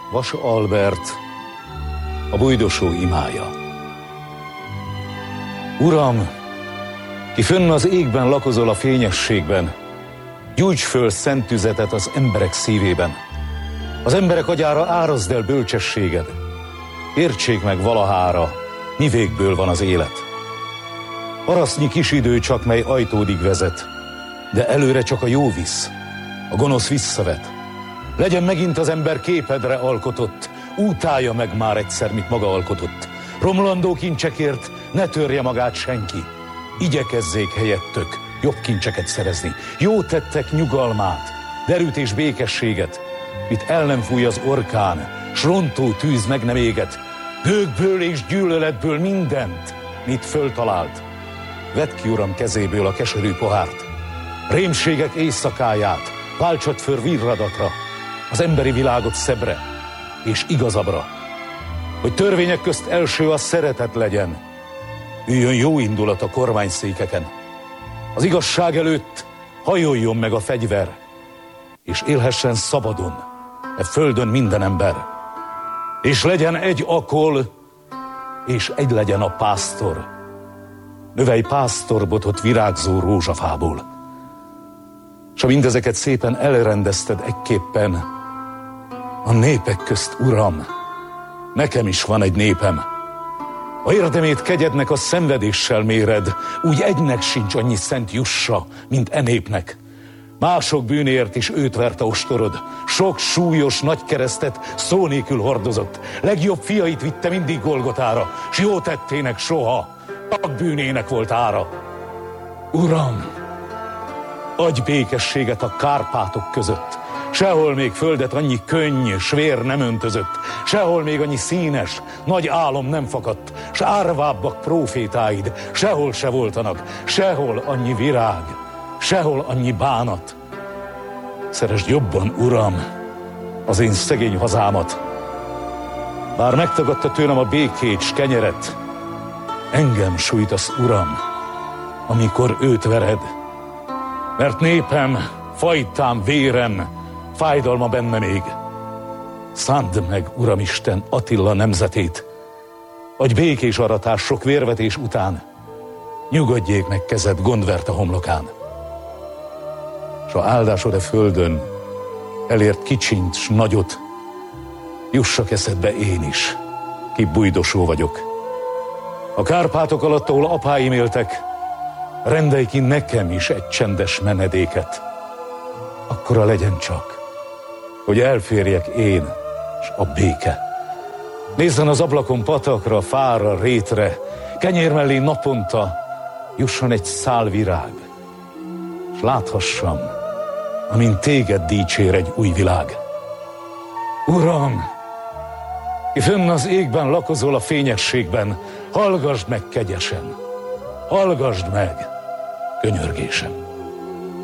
Vas Albert, a bújdosó imája. Uram, ki fönn az égben lakozol a fényességben, gyújts föl szent tüzetet az emberek szívében. Az emberek agyára áraszd el bölcsességed. Értsék meg valahára, mi végből van az élet. Parasznyi kis idő csak, mely ajtódig vezet, de előre csak a jó visz, a gonosz visszavet. Legyen megint az ember képedre alkotott, útálja meg már egyszer, mit maga alkotott. Romlandó kincsekért ne törje magát senki, igyekezzék helyettök jobb kincseket szerezni. Jó tettek nyugalmát, derűt és békességet, mit el nem fúj az orkán, s rontó tűz meg nem éget. Gőgből és gyűlöletből mindent, mit föltalált. Vedd ki, Uram, kezéből a keserű pohárt, rémségek éjszakáját váltsad föl virradatra, az emberi világot szebbre és igazabbra, hogy törvények közt első a szeretet legyen, üljön jó indulat a kormányszékeken, az igazság előtt hajoljon meg a fegyver, és élhessen szabadon e földön minden ember, és legyen egy akol, és egy legyen a pásztor. Növelj pásztorbotot virágzó rózsafából. S ha mindezeket szépen elrendezted egyképpen, a népek közt, Uram, nekem is van egy népem. A érdemét kegyednek a szenvedéssel méred, úgy egynek sincs annyi szent jussa, mint e népnek. Mások bűnért is őt verte ostorod, sok súlyos nagy keresztet szó nélkül hordozott. Legjobb fiait vitte mindig Golgotára, s jó tettének soha bűnének volt ára. Uram, adj békességet a Kárpátok között, sehol még földet annyi könny, s vér nem öntözött, sehol még annyi színes, nagy álom nem fakadt, s árvábbak prófétáid sehol se voltanak, sehol annyi virág, sehol annyi bánat. Szeresd jobban, Uram, az én szegény hazámat. Bár megtagadta tőlem a békét s kenyeret, engem sújtasz, Uram, amikor őt vered. Mert népem, fajtám, vérem, fájdalma benne még. Szánd meg, Uramisten, Attila nemzetét, adj békés aratás sok vérvetés után, nyugodjék meg kezed gondvert a homlokán. S ha áldásod a földön elért kicsint s nagyot, jussak eszedbe én is, ki bújdosó vagyok. A Kárpátok alatt, ahol apáim éltek, rendelj ki nekem is egy csendes menedéket. Akkora legyen csak, hogy elférjek én s a béke. Nézzen az ablakon patakra, fára, rétre, kenyér mellé naponta jusson egy szál virág, s láthassam, amint téged dicsér egy új világ. Uram, ki fönn az égben lakozol a fényességben, hallgasd meg kegyesen, hallgasd meg könyörgésem.